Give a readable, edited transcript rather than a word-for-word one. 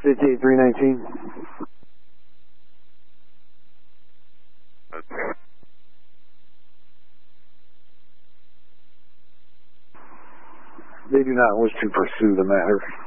58319. They do not wish to pursue the matter.